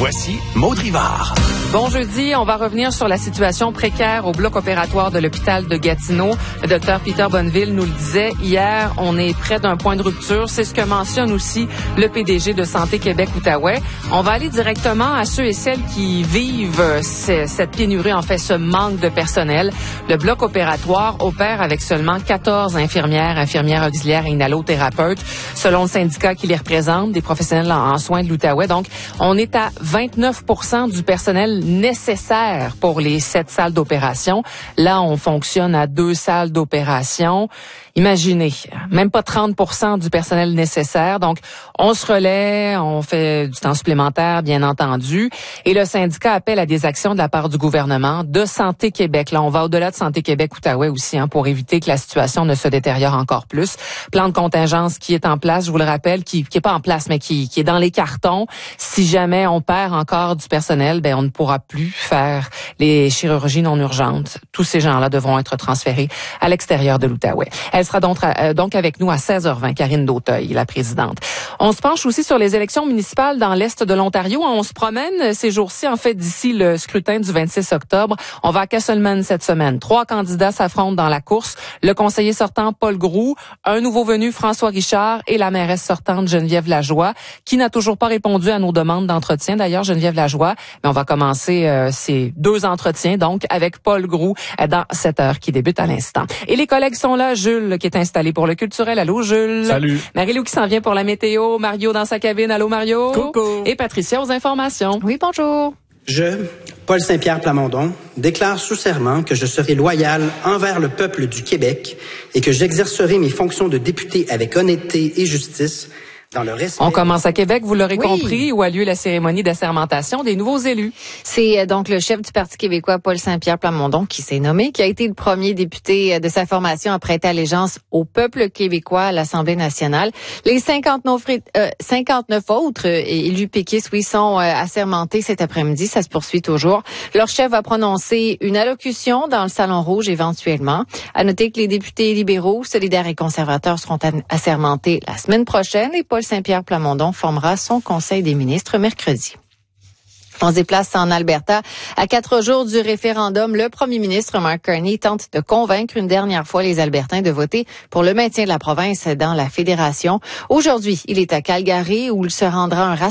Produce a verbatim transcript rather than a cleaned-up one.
Voici Maud Rivard. Bon jeudi, on va revenir sur la situation précaire au bloc opératoire de l'hôpital de Gatineau. Le docteur Peter Bonneville nous le disait hier, on est près d'un point de rupture. C'est ce que mentionne aussi le P D G de Santé Québec-Outaouais. On va aller directement à ceux et celles qui vivent cette pénurie, en fait, ce manque de personnel. Le bloc opératoire opère avec seulement quatorze infirmières, infirmières auxiliaires et inhalothérapeutes, selon le syndicat qui les représente, des professionnels en, en soins de l'Outaouais. Donc, on est à vingt-neuf pour cent du personnel nécessaire pour les sept salles d'opération. Là, on fonctionne à deux salles d'opération. Imaginez, même pas trente pour cent du personnel nécessaire. Donc, on se relaie, on fait du temps supplémentaire, bien entendu. Et le syndicat appelle à des actions de la part du gouvernement, de Santé Québec. Là, on va au-delà de Santé Québec-Outaouais aussi, hein, pour éviter que la situation ne se détériore encore plus. Plan de contingence qui est en place, je vous le rappelle, qui, qui est pas en place, mais qui, qui est dans les cartons. Si jamais on perd encore du personnel, ben on ne pourra plus faire les chirurgies non urgentes. Tous ces gens-là devront être transférés à l'extérieur de l'Outaouais. Elle sera donc, euh, donc avec nous à seize heures vingt, Karine Dauteuil, la présidente. On se penche aussi sur les élections municipales dans l'Est de l'Ontario. On se promène ces jours-ci, en fait, d'ici le scrutin du vingt-six octobre. On va à Castlemaine cette semaine. Trois candidats s'affrontent dans la course. Le conseiller sortant, Paul Groux, un nouveau venu, François Richard, et la mairesse sortante, Geneviève Lajoie, qui n'a toujours pas répondu à nos demandes d'entretien. D'ailleurs, Geneviève Lajoie, mais on va commencer euh, ces deux entretiens, donc, avec Paul Groux, euh, dans cette heure qui débute à l'instant. Et les collègues sont là. Jules, qui est installé pour le culturel. Allô, Jules. Salut. Marie-Lou qui s'en vient pour la météo. Mario dans sa cabine. Allô, Mario. Coucou. Et Patricia aux informations. Oui, bonjour. Je, Paul Saint-Pierre Plamondon, déclare sous serment que je serai loyal envers le peuple du Québec et que j'exercerai mes fonctions de député avec honnêteté et justice dans le respect. On commence à Québec, vous l'aurez Oui. compris, où a lieu la cérémonie d'assermentation des nouveaux élus. C'est euh, donc le chef du Parti québécois, Paul Saint-Pierre Plamondon, qui s'est nommé, qui a été le premier député de sa formation à prêter allégeance au peuple québécois à l'Assemblée nationale. Les cinquante-neuf, euh, cinquante-neuf autres euh, élus péquistes, oui, sont euh, assermentés cet après-midi. Ça se poursuit toujours. Leur chef va prononcer une allocution dans le Salon Rouge éventuellement. À noter que les députés libéraux, solidaires et conservateurs seront assermentés la semaine prochaine et Paul Saint-Pierre Plamondon formera son conseil des ministres mercredi. On se déplace en Alberta. À quatre jours du référendum, le premier ministre Mark Carney tente de convaincre une dernière fois les Albertains de voter pour le maintien de la province dans la fédération. Aujourd'hui, il est à Calgary où il se rendra un rassemblement